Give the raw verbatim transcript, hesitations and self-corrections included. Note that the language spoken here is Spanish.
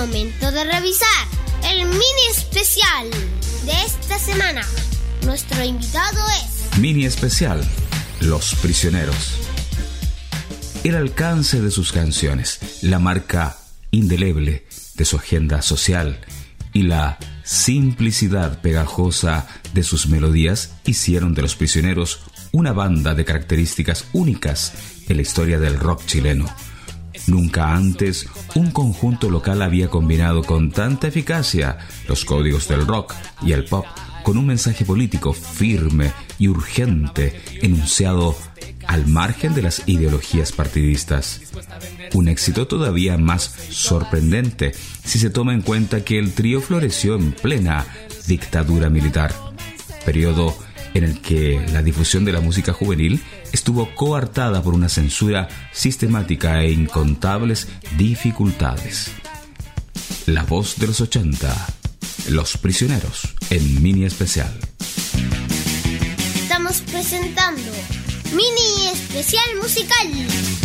momento de revisar el mini especial de esta semana. Nuestro invitado es... Mini especial, Los Prisioneros. El alcance de sus canciones, la marca indeleble de su agenda social y la simplicidad pegajosa de sus melodías hicieron de Los Prisioneros una banda de características únicas en la historia del rock chileno. Nunca antes un conjunto local había combinado con tanta eficacia los códigos del rock y el pop con un mensaje político firme y urgente enunciado al margen de las ideologías partidistas. Un éxito todavía más sorprendente si se toma en cuenta que el trío floreció en plena dictadura militar, periodo en el que la difusión de la música juvenil estuvo coartada por una censura sistemática e incontables dificultades. La voz de los ochenta, Los Prisioneros, en mini especial. Estamos presentando Mini Especial Musical.